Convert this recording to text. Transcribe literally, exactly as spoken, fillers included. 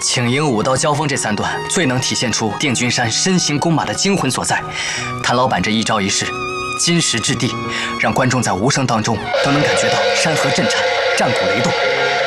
请缨、武道、交锋这三段最能体现出定军山身形弓马的精魂所在。谭老板这一招一式，金石掷地，让观众在无声当中都能感觉到山河震颤，战鼓雷动。